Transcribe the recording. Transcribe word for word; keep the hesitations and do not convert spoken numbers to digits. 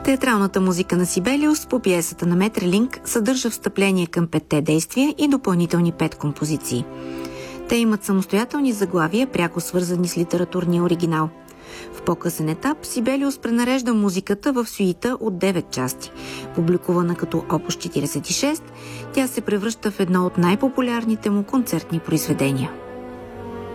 Театралната музика на Сибелиус по пиесата на Метрелинк съдържа встъпление към петте действия и допълнителни пет композиции. Те имат самостоятелни заглавия, пряко свързани с литературния оригинал. В по-късен етап Сибелиус пренарежда музиката в сюита от девет части. Публикувана като Опус четиридесет и шест, тя се превръща в едно от най-популярните му концертни произведения.